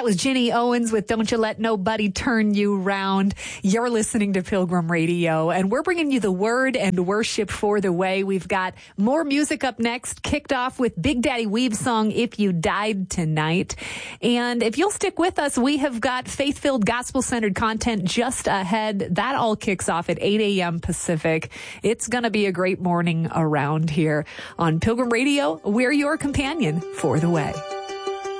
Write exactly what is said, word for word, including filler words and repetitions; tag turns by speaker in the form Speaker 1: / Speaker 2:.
Speaker 1: was Ginny Owens with Don't You Let Nobody Turn You Round. You're listening to Pilgrim Radio, and we're bringing you the word and worship for the way. We've got more music up next, kicked off with Big Daddy Weave's song, If You Died Tonight. And if you'll stick with us, we have got faith-filled, gospel-centered content just ahead. That all kicks off at eight a.m. Pacific. It's going to be a great morning around here on Pilgrim Radio. We're your companion for the way.